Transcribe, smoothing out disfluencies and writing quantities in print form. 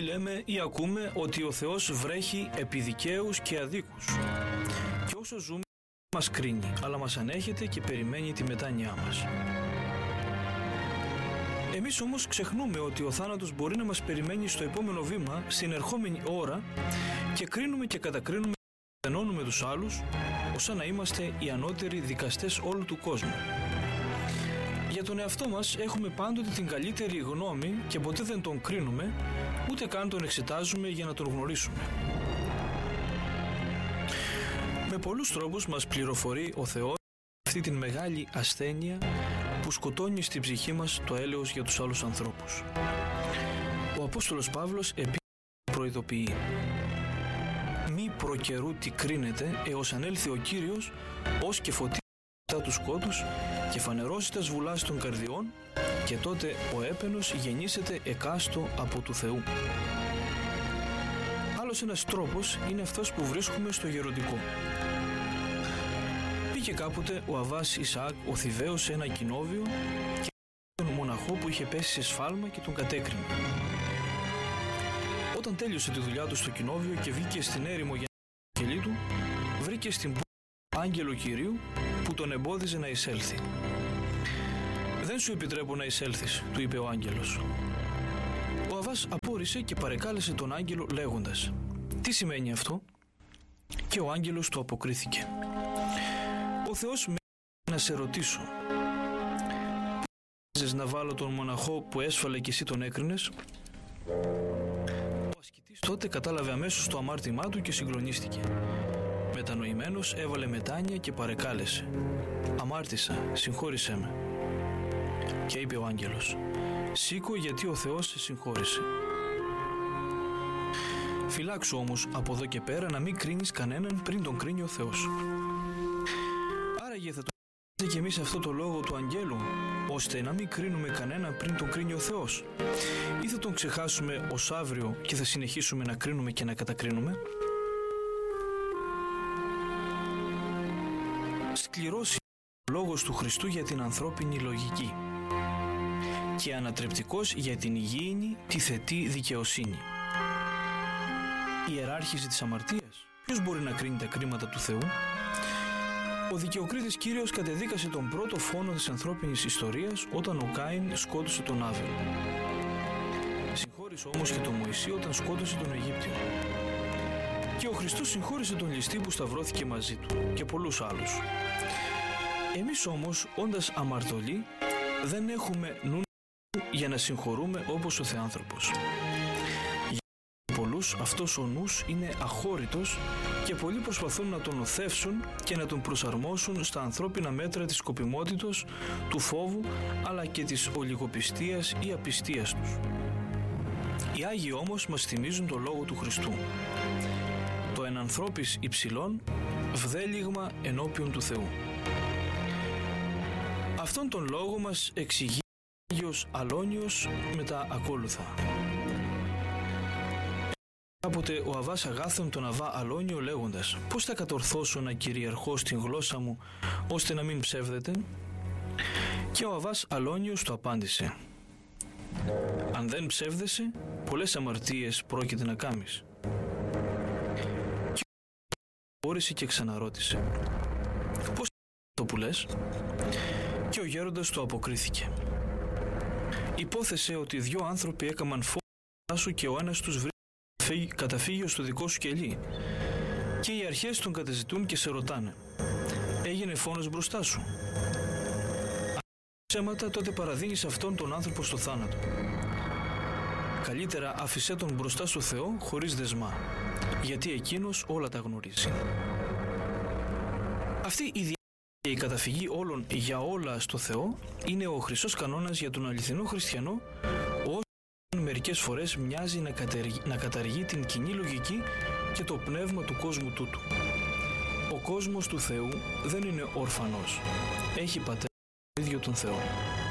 λέμε ή ακούμε ότι ο Θεός βρέχει επί δικαίους και αδίκους. Και όσο ζούμε μας κρίνει, αλλά μας ανέχεται και περιμένει τη μετάνοιά μας. Εμείς όμως ξεχνούμε ότι ο θάνατος μπορεί να μας περιμένει στο επόμενο βήμα, στην ερχόμενη ώρα, και κρίνουμε και κατακρίνουμε και ενώνουμε τους άλλους, ως να είμαστε οι ανώτεροι δικαστές όλου του κόσμου. Για τον εαυτό μας έχουμε πάντοτε την καλύτερη γνώμη και ποτέ δεν τον κρίνουμε, ούτε καν τον εξετάζουμε για να τον γνωρίσουμε. Με πολλούς τρόπους μας πληροφορεί ο Θεός αυτή την μεγάλη ασθένεια που σκοτώνει στην ψυχή μας το έλεος για τους άλλους ανθρώπους. Ο Απόστολος Παύλος επίσης προειδοποιεί: «Μη προκαιρού τι κρίνετε, έως ανέλθει ο Κύριος, ως και φωτίζει μετά τους σκότους και φανερώσει τα σβουλάς των καρδιών, και τότε ο έπαινος γεννήσεται εκάστο από του Θεού». Άλλος ένας τρόπος είναι αυτός που βρίσκουμε στο γεροντικό. Πήγε κάποτε ο Αββάς Ισαάκ ο Θηβαίος σε ένα κοινόβιο και τον μοναχό που είχε πέσει σε σφάλμα και τον κατέκρινε. Όταν τέλειωσε τη δουλειά του στο κοινόβιο και βγήκε στην έρημο για να κελί του, βρήκε στην πόρτα άγγελο Κυρίου που τον εμπόδιζε να εισέλθει. «Δεν σου επιτρέπω να εισέλθεις», του είπε ο άγγελος. Ο Αββάς απόρρισε και παρεκάλεσε τον άγγελο λέγοντας: «Τι σημαίνει αυτό?» Και ο άγγελος του αποκρίθηκε: «Ο Θεός με να σε ρωτήσω, πού να βάλω τον μοναχό που έσφαλε και εσύ τον έκρινες?» Ο ασκητής τότε κατάλαβε αμέσως το αμάρτημά του και συγκλονίστηκε. Μετανοημένος έβαλε μετάνοια και παρεκάλεσε: «Αμάρτησα, συγχώρησέ με». Και είπε ο άγγελος: «Σήκω, γιατί ο Θεός σε συγχώρησε». Φυλάξου όμως από εδώ και πέρα να μην κρίνεις κανέναν πριν τον κρίνει ο Θεός. Άραγε θα το και εμείς αυτό το λόγο του αγγέλου, ώστε να μην κρίνουμε κανέναν πριν τον κρίνει ο Θεός, ή θα τον ξεχάσουμε ως αύριο και θα συνεχίσουμε να κρίνουμε και να κατακρίνουμε? Σκληρός είναι ο λόγος του Χριστού για την ανθρώπινη λογική και ανατρεπτικός για την υγιεινή τη θετή δικαιοσύνη. Η ιεράρχηση της αμαρτίας, ποιος μπορεί να κρίνει τα κρίματα του Θεού? Ο δικαιοκρίτης Κύριος κατεδίκασε τον πρώτο φόνο της ανθρώπινης ιστορίας όταν ο Κάιν σκότωσε τον Άβελ. Συγχώρησε όμως και τον Μωυσή όταν σκότωσε τον Αιγύπτιο. Και ο Χριστός συγχώρησε τον ληστή που σταυρώθηκε μαζί του και πολλούς άλλους. Εμείς όμως, όντας αμαρτωλοί, δεν έχουμε νου για να συγχωρούμε όπως ο Θεάνθρωπος. Για πολλούς αυτός ο νους είναι αχώρητος και πολλοί προσπαθούν να τον οθεύσουν και να τον προσαρμόσουν στα ανθρώπινα μέτρα της σκοπιμότητος, του φόβου αλλά και της ολιγοπιστίας ή απιστίας τους. Οι Άγιοι όμως μας θυμίζουν το λόγο του Χριστού: «Το εν ανθρώπης υψηλών βδέλιγμα ενώπιον του Θεού». Αυτόν τον λόγο μας εξηγεί ο Άγιος Αλόνιος με τα ακόλουθα. Κάποτε ο Αββάς αγάθων τον Αββά Αλόνιο λέγοντας: «Πώς θα κατορθώσω να κυριαρχώ στην γλώσσα μου ώστε να μην ψεύδεται?» Και ο Αββάς Αλόνιος του απάντησε: «Αν δεν ψεύδεσαι, πολλές αμαρτίες πρόκειται να κάμεις». Και μπόρεσε και ξαναρώτησε: «Πώς είναι αυτό που λες?» Και ο γέροντας του αποκρίθηκε: «Υπόθεσε ότι δύο άνθρωποι έκαμαν φόνο σου και ο ένας τους βρήκε καταφύγιο στο δικό σου κελί και οι αρχές τον καταζητούν και σε ρωτάνε: έγινε φόνος μπροστά σου? Αν ψέματα, τότε παραδίνεις αυτόν τον άνθρωπο στο θάνατο. Καλύτερα άφησέ τον μπροστά στο Θεό χωρίς δεσμά, γιατί εκείνος όλα τα γνωρίζει». Αυτή η διάρκεια και η καταφυγή όλων για όλα στο Θεό είναι ο χρυσός κανόνας για τον αληθινό χριστιανό, μερικές φορές μοιάζει να καταργεί την κοινή λογική και το πνεύμα του κόσμου τούτου. Ο κόσμος του Θεού δεν είναι όρφανος. Έχει πατέρα τον ίδιο τον Θεό.